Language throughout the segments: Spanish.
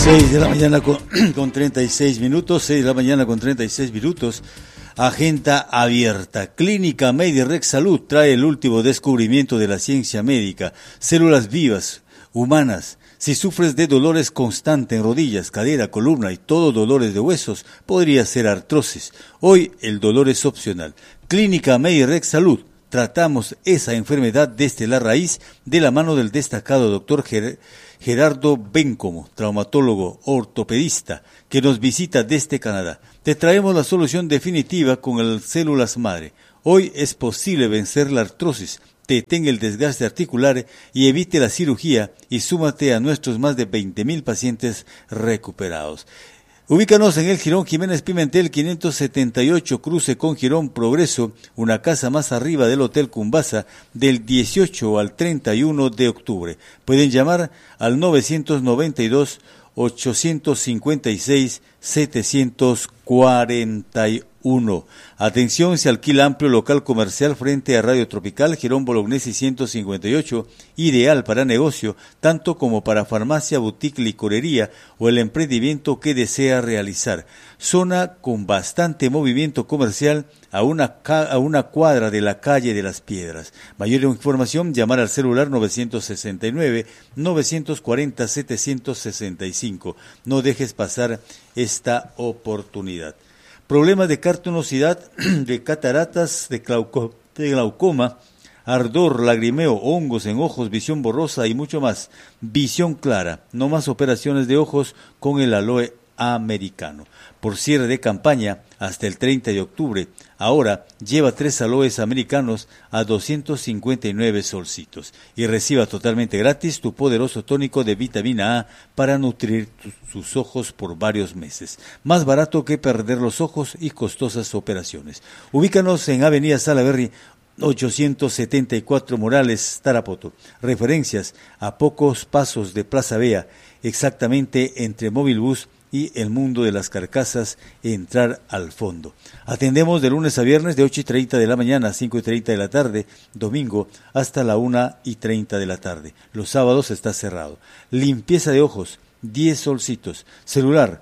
6 de la mañana con 36 minutos, 6 de la mañana con 36 minutos. Agenda abierta. Clínica Medirex Salud trae el último descubrimiento de la ciencia médica. Células vivas, humanas. Si sufres de dolores constantes en rodillas, cadera, columna y todo dolores de huesos, podría ser artrosis. Hoy el dolor es opcional. Clínica Medirex Salud. Tratamos esa enfermedad desde la raíz de la mano del destacado doctor Gerardo Bencomo, traumatólogo ortopedista, que nos visita desde Canadá. Te traemos la solución definitiva con el células madre. Hoy es posible vencer la artrosis, detén el desgaste articular y evite la cirugía y súmate a nuestros más de 20,000 pacientes recuperados. Ubícanos en el Jirón Jiménez Pimentel 578, cruce con Jirón Progreso, una casa más arriba del Hotel Cumbasa, del 18 al 31 de octubre. Pueden llamar al 992-856-741. Atención, se alquila amplio local comercial frente a Radio Tropical, Jirón Bolognesi 158, ideal para negocio, tanto como para farmacia, boutique, licorería o el emprendimiento que desea realizar. Zona con bastante movimiento comercial a una cuadra de la calle de las Piedras. Mayor información, llamar al celular 969-940-765. No dejes pasar esta oportunidad. Problemas de carnosidad, de cataratas, de glaucoma, ardor, lagrimeo, hongos en ojos, visión borrosa y mucho más. Visión clara, no más operaciones de ojos con el aloe americano. Por cierre de campaña hasta el 30 de octubre. Ahora lleva 3 aloes americanos a 259 solcitos y reciba totalmente gratis tu poderoso tónico de vitamina A para nutrir sus ojos por varios meses. Más barato que perder los ojos y costosas operaciones. Ubícanos en Avenida Salaberry 874 Morales, Tarapoto. Referencias a pocos pasos de Plaza Vea, exactamente entre Móvil Bus y el mundo de las carcasas, entrar al fondo. Atendemos de lunes a viernes de 8:30 de la mañana a 5:30 de la tarde, domingo hasta la 1:30 de la tarde. Los sábados está cerrado. Limpieza de ojos, 10 solcitos. Celular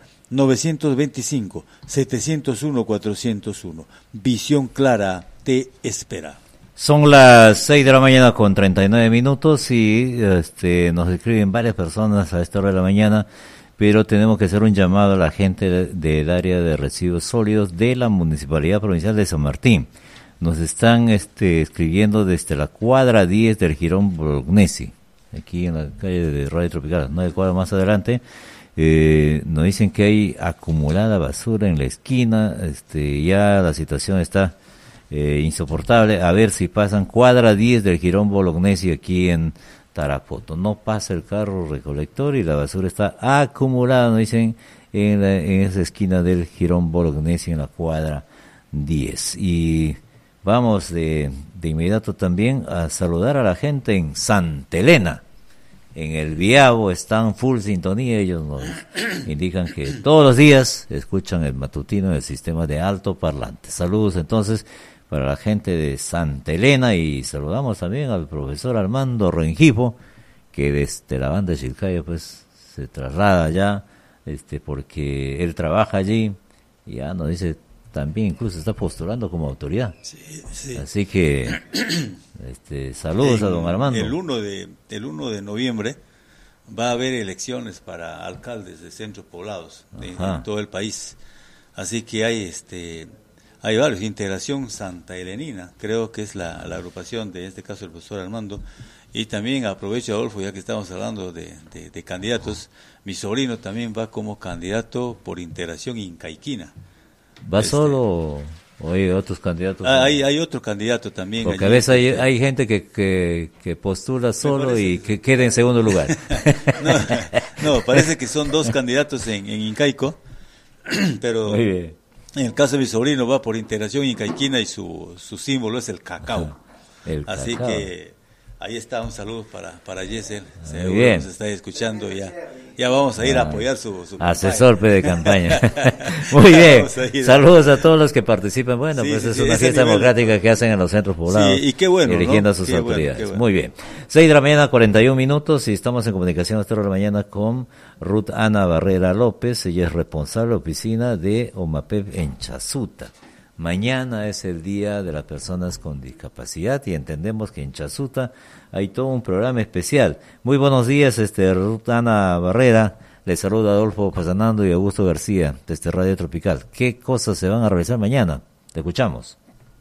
925-701-401. Visión clara te espera. Son las 6 de la mañana con 39 minutos y nos escriben varias personas a esta hora de la mañana, pero tenemos que hacer un llamado a la gente del área de residuos sólidos de la Municipalidad Provincial de San Martín. Nos están escribiendo desde la cuadra 10 del Jirón Bolognesi, aquí en la calle de Radio Tropical, 9 cuadras más adelante. Nos dicen que hay acumulada basura en la esquina, ya la situación está insoportable. A ver si pasan cuadra 10 del Jirón Bolognesi aquí en Tarapoto. No pasa el carro recolector y la basura está acumulada, nos dicen, en esa esquina del Jirón Bolognesi en la cuadra 10. Y vamos de inmediato también a saludar a la gente en Santa Elena. En el Viabo están full sintonía, ellos nos indican que todos los días escuchan el matutino del sistema de alto parlante. Saludos entonces para la gente de Santa Elena y saludamos también al profesor Armando Rengifo, que desde la banda de Chilcaya pues se traslada ya, porque él trabaja allí y ya nos dice también incluso está postulando como autoridad. Sí, sí. Así que saludos a don Armando. El 1 de noviembre va a haber elecciones para alcaldes de centros poblados en todo el país. Así que hay varios, Integración Santa Elenina, creo que es la agrupación de este caso el profesor Armando. Y también aprovecho, Adolfo, ya que estamos hablando de candidatos, mi sobrino también va como candidato por Integración Incaiquina. ¿Va solo o hay otros candidatos? Hay otro candidato también. Porque allí, a veces hay gente que postula solo y que queda en segundo lugar. No, parece que son 2 candidatos en Incaico, pero en el caso de mi sobrino va por Integración Incaiquina y su símbolo es el cacao. Así que Ahí está, un saludo para Yesel. Muy bien. Nos está escuchando ya. Ya vamos a ir a apoyar su asesor de campaña. Muy bien. Saludos a todos los que participan. Bueno, Sí, pues sí, es sí, una ese fiesta nivel. democrática que hacen en los centros poblados. Sí, y qué bueno, eligiendo ¿no? a sus Qué autoridades. bueno. Muy bien. 6 de la mañana, 41 minutos, y estamos en comunicación a esta hora de la mañana con Ruth Ana Barrera López. Ella es responsable de oficina de OMAPEP en Chasuta. Mañana es el Día de las Personas con Discapacidad y entendemos que en Chasuta hay todo un programa especial. Muy buenos días, Ruth Ana Barrera. Les saluda Adolfo Pasanando y Augusto García desde Radio Tropical. ¿Qué cosas se van a realizar mañana? Te escuchamos.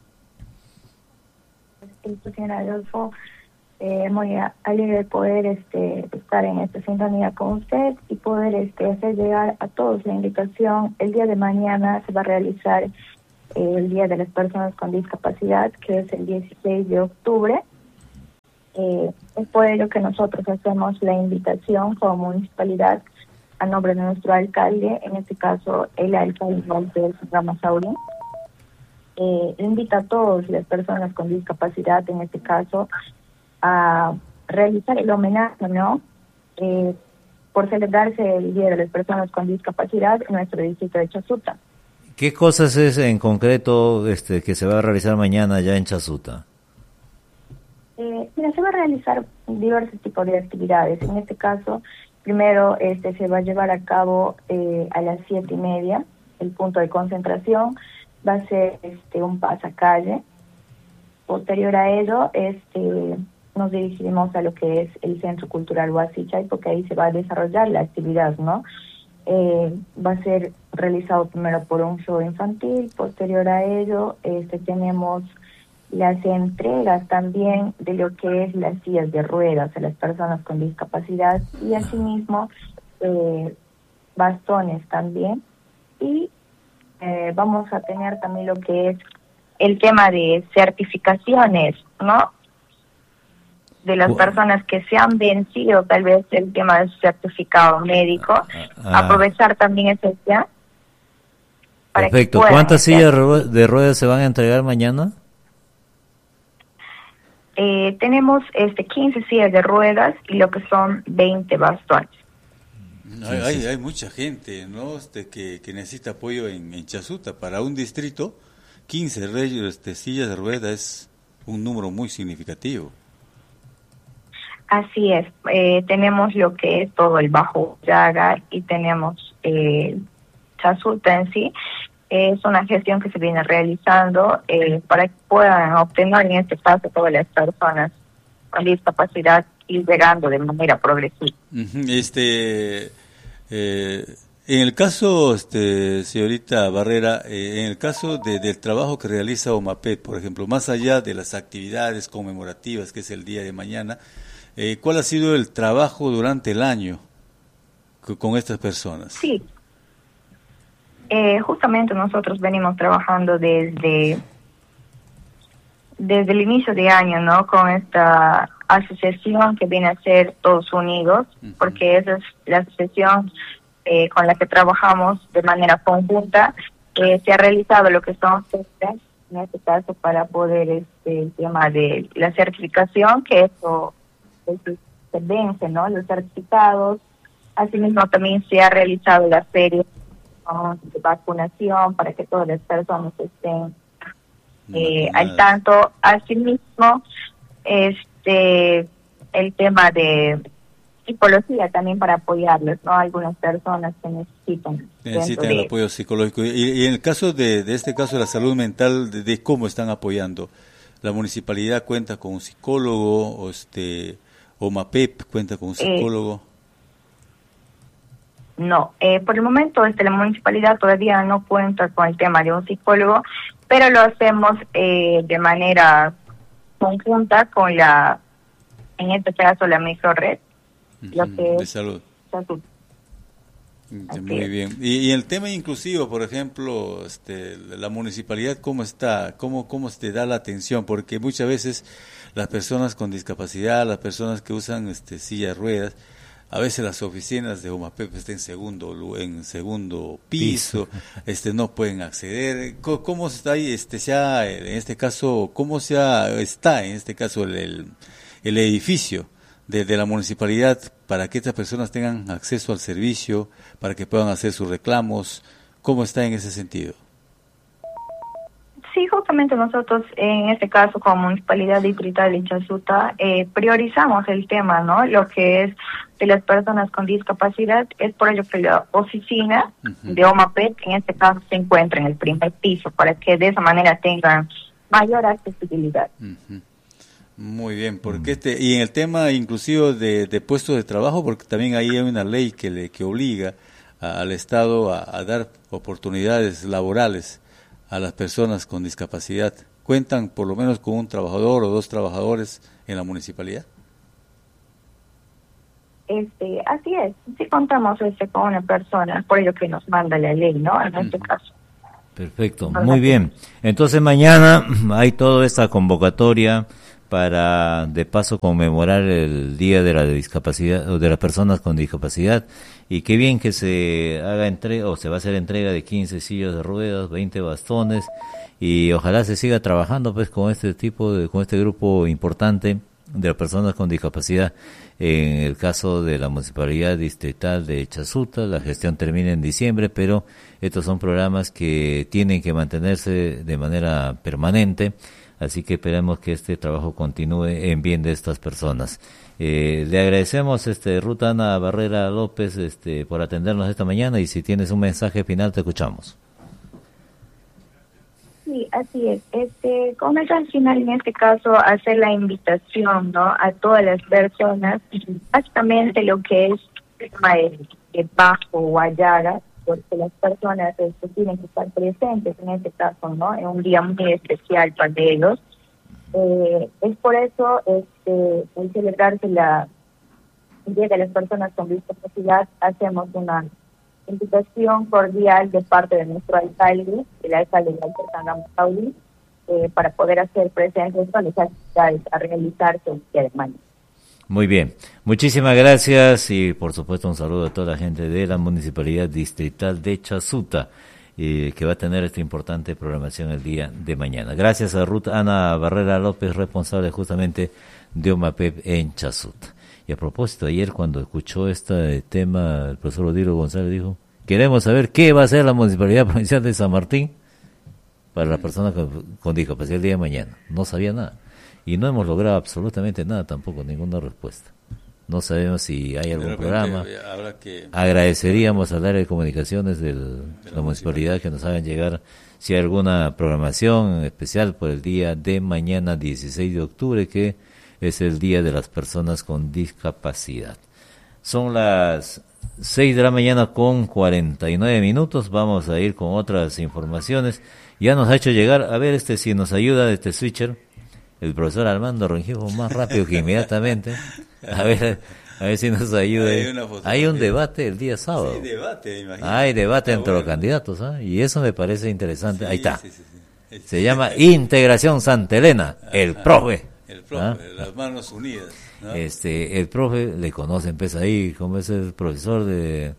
Señor Adolfo, muy alegre de poder estar en esta sintonía con usted y poder hacer llegar a todos la invitación. El día de mañana se va a realizar el Día de las Personas con Discapacidad, que es el 16 de octubre. Es por ello que nosotros hacemos la invitación como municipalidad a nombre de nuestro alcalde, en este caso el alcalde Walter Ramazaurín. Invita a todas las personas con discapacidad, en este caso, a realizar el homenaje, ¿no? Por celebrarse el Día de las Personas con Discapacidad en nuestro distrito de Chasuta. ¿Qué cosas es en concreto que se va a realizar mañana ya en Chasuta? Mira, se va a realizar diversos tipos de actividades. En este caso, primero se va a llevar a cabo a las 7:30, el punto de concentración va a ser un pasacalle. Posterior a ello, nos dirigiremos a lo que es el Centro Cultural Huasichay, porque ahí se va a desarrollar la actividad, ¿no? Va a ser realizado primero por un show infantil. Posterior a ello, tenemos las entregas también de lo que es las sillas de ruedas a las personas con discapacidad y asimismo bastones también. Y vamos a tener también lo que es el tema de certificaciones, ¿no? De las personas que se han vencido tal vez el tema de su certificado médico, aprovechar también ese día. Perfecto. ¿Cuántas sillas de ruedas se van a entregar mañana? Tenemos 15 sillas de ruedas y lo que son 20 bastones. Hay mucha gente, ¿no? Que necesita apoyo en Chasuta. Para un distrito, 15 sillas de ruedas es un número muy significativo. Así es. Tenemos lo que es todo el Bajo Yaga y tenemos Chasuta en sí. Es una gestión que se viene realizando para que puedan obtener, en este caso, todas las personas con discapacidad ir llegando de manera progresiva. En el caso, señorita Barrera, en el caso del trabajo que realiza OMAPEP, por ejemplo, más allá de las actividades conmemorativas, que es el día de mañana, ¿cuál ha sido el trabajo durante el año con estas personas? Sí. Justamente nosotros venimos trabajando desde el inicio de año, ¿no? Con esta asociación que viene a ser Todos Unidos, porque esa es la asociación con la que trabajamos de manera conjunta. Se ha realizado lo que son testes, en este caso, para poder el tema de la certificación, que eso se vence, ¿no? Los certificados. Asimismo, también se ha realizado la feria de vacunación para que todas las personas estén al tanto. Asimismo, el tema de psicología también para apoyarlos, ¿no? Algunas personas que necesitan el apoyo psicológico. Y en el caso de este caso de la salud mental, de cómo están apoyando. ¿La municipalidad cuenta con un psicólogo o MAPEP cuenta con un psicólogo? No, por el momento la municipalidad todavía no cuenta con el tema de un psicólogo, pero lo hacemos de manera conjunta con en este caso la microred, lo que de es salud. Así Muy bien. Y el tema inclusivo, por ejemplo, la municipalidad, ¿cómo está? ¿Cómo da la atención? Porque muchas veces las personas con discapacidad, las personas que usan silla de ruedas, a veces las oficinas de OMAPEP están en segundo piso, no pueden acceder. ¿Cómo está ahí, en este caso, está en este caso el edificio de la municipalidad para que estas personas tengan acceso al servicio, para que puedan hacer sus reclamos? ¿Cómo está en ese sentido? Sí, justamente nosotros, en este caso, como Municipalidad Distrital de Chasuta, priorizamos el tema, ¿no? Lo que es de las personas con discapacidad. Es por ello que la oficina de OMAPET, en este caso, se encuentra en el primer piso, para que de esa manera tengan mayor accesibilidad. Muy bien, porque y en el tema inclusive de puestos de trabajo, porque también ahí hay una ley que obliga al Estado a dar oportunidades laborales a las personas con discapacidad. ¿Cuentan por lo menos con un trabajador o dos trabajadores en la municipalidad? Así es, sí contamos con una persona, por ello que nos manda la ley, ¿no? En este caso. Perfecto, muy bien. Entonces mañana hay toda esta convocatoria para de paso conmemorar el Día de la Discapacidad o de las personas con discapacidad, y qué bien que se haga entrega o se va a hacer entrega de 15 sillas de ruedas, 20 bastones, y ojalá se siga trabajando pues con este grupo importante de las personas con discapacidad. En el caso de la Municipalidad Distrital de Chasuta, la gestión termina en diciembre, pero estos son programas que tienen que mantenerse de manera permanente. Así que esperemos que este trabajo continúe en bien de estas personas. Le agradecemos, Ruth Ana Barrera López, por atendernos esta mañana, y si tienes un mensaje final te escuchamos. Sí, así es. Con el al final, en este caso, hacer la invitación, ¿no?, a todas las personas, básicamente lo que es el tema de Bajo Guayara, porque las personas tienen que estar presentes en este caso, ¿no?, en un día muy especial para ellos. Es por eso, al celebrarse el Día de las Personas con Discapacidad, hacemos una invitación cordial de parte de nuestro alcalde, el alcalde de Alto Pauli, para poder hacer presentes todas las actividades a realizarse el día de mañana. Muy bien, muchísimas gracias, y por supuesto un saludo a toda la gente de la Municipalidad Distrital de Chasuta, que va a tener esta importante programación el día de mañana. Gracias a Ruth Ana Barrera López, responsable justamente de OMAPEP en Chasuta. Y a propósito, ayer cuando escuchó este tema, el profesor Odilo González dijo: queremos saber qué va a hacer la Municipalidad Provincial de San Martín para las personas con discapacidad el día de mañana. No sabía nada. Y no hemos logrado absolutamente nada tampoco, ninguna respuesta. No sabemos si hay algún programa. Agradeceríamos al área de comunicaciones de la municipalidad que nos hagan llegar si hay alguna programación especial por el día de mañana, 16 de octubre, que es el Día de las Personas con Discapacidad. Son las 6 de la mañana con 49 minutos. Vamos a ir con otras informaciones. Ya nos ha hecho llegar, a ver si nos ayuda switcher, el profesor Armando Rengifo, más rápido que inmediatamente. A ver si nos ayuda. Hay un debate el día sábado. Sí, debate, imagínate. Hay debate entre los candidatos, y eso me parece interesante. Sí, ahí está. Sí. Se llama Integración Santa Elena, el profe. El profe, las manos unidas, ¿no? El profe le conocen, pues ahí, como es el profesor de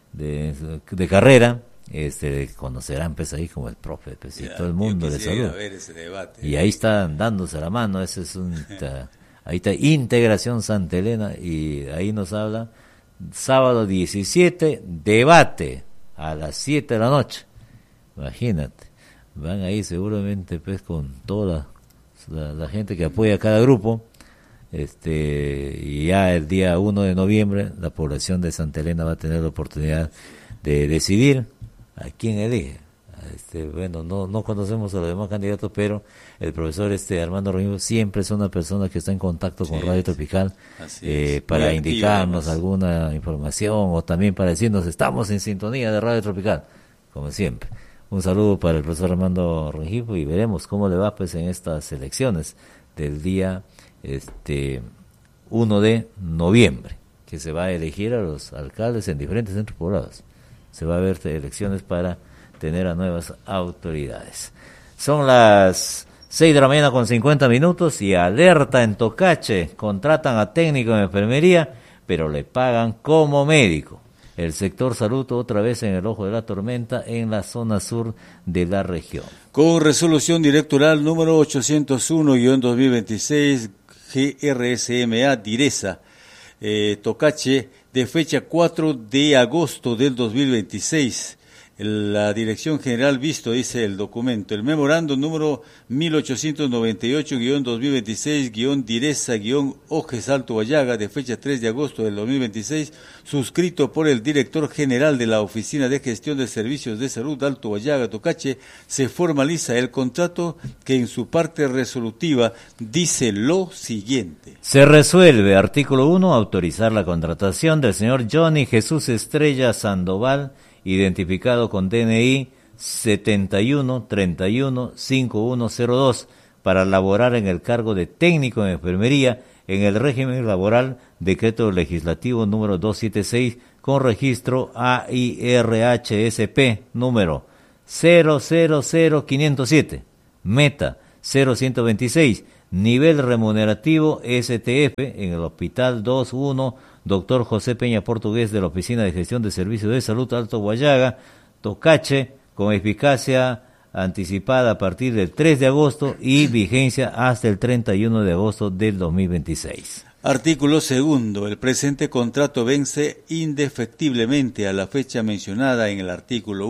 carrera, conocerán, pues ahí como el profe, pues, y todo el mundo le saluda. Y ahí están dándose la mano, ese es ahí está Integración Santa Elena, y ahí nos habla sábado 17, debate a las 7 de la noche. Imagínate, van ahí seguramente pues con toda la gente que apoya a cada grupo, y ya el día 1 de noviembre la población de Santa Elena va a tener la oportunidad de decidir a quién elige. Bueno, no conocemos a los demás candidatos, pero el profesor Armando Rengifo siempre es una persona que está en contacto con Radio Tropical, para indicarnos alguna información, o también para decirnos estamos en sintonía de Radio Tropical, como siempre. Un saludo para el profesor Armando Rengifo, y veremos cómo le va pues en estas elecciones del día 1 de noviembre, que se va a elegir a los alcaldes en diferentes centros poblados. Se va a haber elecciones para tener a nuevas autoridades. Son las 6 de la mañana con 50 minutos, y alerta en Tocache: contratan a técnico en enfermería, pero le pagan como médico. El sector salud otra vez en el ojo de la tormenta en la zona sur de la región. Con resolución directoral número 801-2026, GRSMA Direza, Tocache, de fecha 4 de agosto del 2026. La Dirección General visto, dice el documento, el memorando número 1898-2026-Direza-Ojes Alto Guayaga, de fecha 3 de agosto del 2026, suscrito por el Director General de la Oficina de Gestión de Servicios de Salud Alto Guayaga, Tocache, se formaliza el contrato que en su parte resolutiva dice lo siguiente. Se resuelve, artículo 1, autorizar la contratación del señor Johnny Jesús Estrella Sandoval, identificado con DNI 71315102, para laborar en el cargo de técnico en enfermería en el régimen laboral, decreto legislativo número 276, con registro AIRHSP número 000507, meta 0126, nivel remunerativo STF en el Hospital 21 Dr. José Peña Portugués de la Oficina de Gestión de Servicios de Salud Alto Guayaga, Tocache, con eficacia anticipada a partir del 3 de agosto y vigencia hasta el 31 de agosto del 2026. Artículo segundo. El presente contrato vence indefectiblemente a la fecha mencionada en el artículo